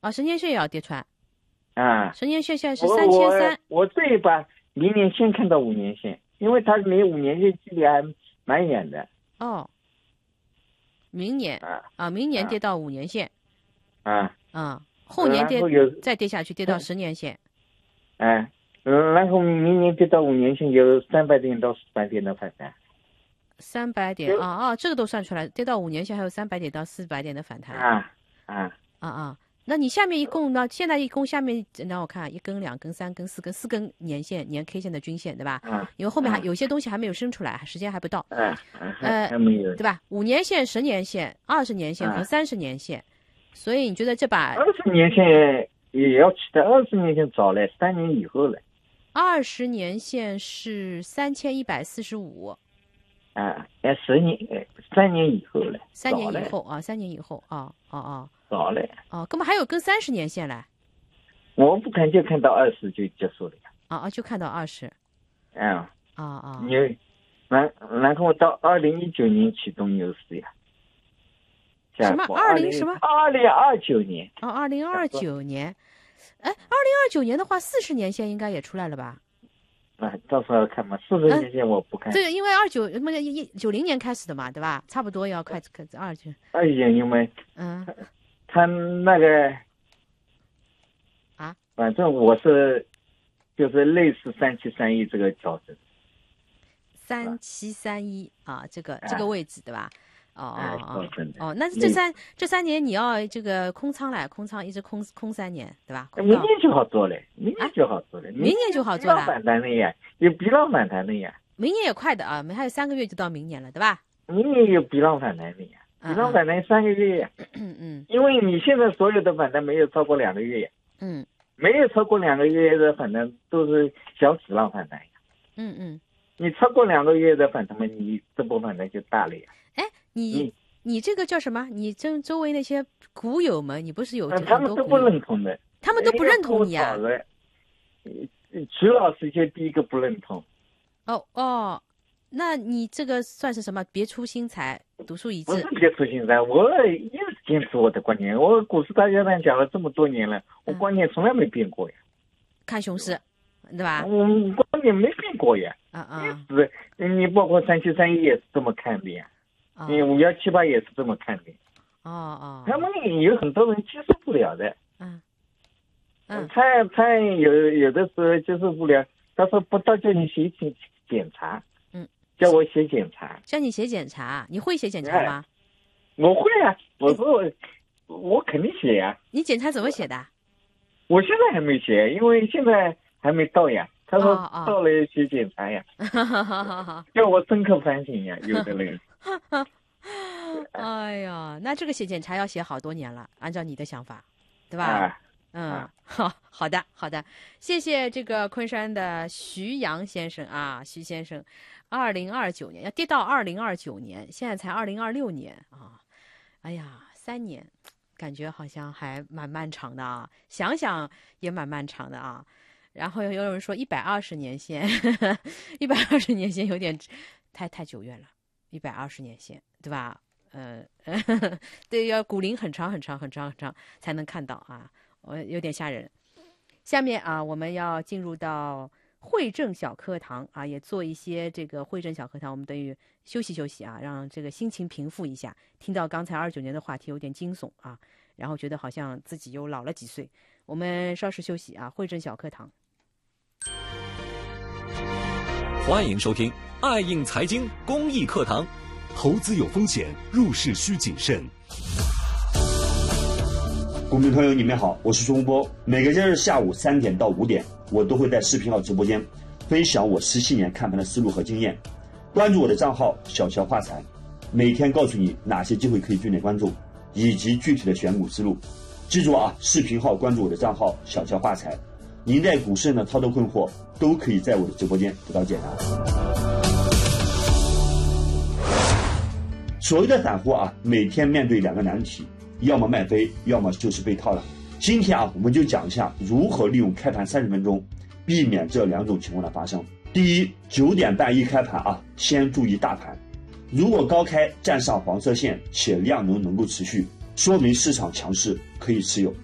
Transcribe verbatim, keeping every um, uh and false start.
啊，十年线也要跌穿。 啊， 十年线现在是三千三。 我这一把明年先看到五年线，因为它离五年线距离还蛮远的。 哦，明年啊啊，明年跌到五年线。 啊啊，后年跌再跌下去，跌到十年线。 哎，嗯，然后明年跌到五年线有三百点到四百点的反弹。 三百点啊啊，这个都算出来，跌到五年线还有三百点到四百点的反弹。 啊啊啊啊！那你下面一共呢？现在一共下面让我看一根、两根、三根、四根，四根年线、年 K 线的均线，对吧？ 嗯。 因为后面还有些东西还没有生出来，时间还不到。 嗯。 呃， 还没有， 对吧？五年线、十年线、二十年线和三十年线，所以你觉得这把二十年线也要期待？二十年线早了，三年以后了。 二十年线是三千一百四十五。 啊，哎，十年，三年以后了。 三年以后啊，三年以后啊，哦哦。 早了哦，根本还有跟三十年线嘞。 我不看就看到二十就结束了呀。 啊啊，就看到二十。 嗯。 啊啊。 你，然然后到二零一九年启动牛市呀。 什么？二零什么？ 二零二九年。 哦，二零二九年。哎，二零二九年的话，四十年线应该也出来了吧？ 啊，到时候要看嘛。四十年线我不看。 这个因为二九那个一九零年开始的嘛，对吧？差不多要快开二九。 二九，因为嗯。 他那个啊， 反正我是就是类似三七三一这个调整， 三七三一啊，这个这个位置对吧？哦哦哦哦，那这三这三年你要这个空仓来，空仓一直空空三年对吧？ 明年就好做了，明年就好做了， 明年就好做了， 反弹的呀，有比浪反弹的呀， 明年也快的啊，还有三个月就到明年了，对吧？ 明年有比浪反弹的呀。比浪反弹三个月呀， 嗯嗯， 因为你现在所有的反弹没有超过两个月呀， 嗯， 没有超过两个月的反弹都是小指浪反弹呀， 嗯嗯， 你超过两个月的反弹嘛，你这波反弹就大了呀。 哎，你你你这个叫什么？你周周围那些股友们，你不是有很多他们都不认同的， 他们都不认同你啊？ 徐老师就第一个不认同。 哦哦。那你这个算是什么？别出心裁，独树一帜。 不是别出心裁，我一直坚持我的观点。我股市大家长讲了这么多年了，我观点从来没变过呀。 看熊市，对吧？ 我观点没变过呀。 啊啊！ 是，你包括三七三一也是这么看的呀，你五幺七八也是这么看的。 哦哦。 他们有很多人接受不了的。 嗯。嗯。 他他有有的时候接受不了，他说不到叫你写检检查。叫我写检查， 叫你写检查，你会写检查吗？ 我会啊，我说我我肯定写呀、啊。 你检查怎么写的？ 我现在还没写，因为现在还没到呀。他说到了写检查呀， 哦、 叫我深刻反省呀。有的人， 哎呀，那这个写检查要写好多年了，按照你的想法，对吧？ 啊、 嗯，好，好的，好的，谢谢这个昆山的徐阳先生啊，徐先生。二零二九年要跌到二零二九年，现在才二零二六年啊！哎呀，三年，感觉好像还蛮漫长的啊，想想也蛮漫长的啊。然后有人说一百二十年线，一百二十年线有点太太久远了，一百二十年线，对吧？呃，对，要股龄很长很长很长很长才能看到啊，我有点吓人。下面啊，我们要进入到汇正小课堂啊，也做一些这个汇正小课堂，我们等于休息休息啊，让这个心情平复一下。听到刚才二九年的话题有点惊悚啊，然后觉得好像自己又老了几岁。我们稍事休息啊，汇正小课堂。 欢迎收听爱应财经公益课堂。 投资有风险，入市需谨慎。 股民朋友，你们好，我是钟波。每个周日下午三点到五点，我都会在视频号直播间分享我十七年看盘的思路和经验。关注我的账号小乔发财，每天告诉你哪些机会可以重点关注，以及具体的选股思路。记住啊，视频号关注我的账号小乔发财，您在股市的操作困惑都可以在我的直播间得到解答。所谓的散户啊，每天面对两个难题，要么卖飞，要么就是被套了。今天啊，我们就讲一下如何利用开盘三十分钟，避免这两种情况的发生。第一，九点半一开盘啊，先注意大盘，如果高开站上黄色线且量能能够持续，说明市场强势，可以持有。